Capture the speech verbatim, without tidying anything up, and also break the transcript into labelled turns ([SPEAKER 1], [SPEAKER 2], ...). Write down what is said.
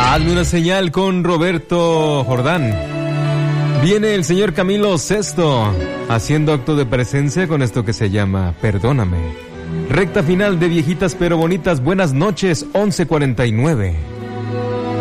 [SPEAKER 1] Hazme una señal con Roberto Jordán. Viene el señor Camilo Sesto haciendo acto de presencia con esto que se llama Perdóname. Recta final de Viejitas pero Bonitas. Buenas noches, once cuarenta y nueve.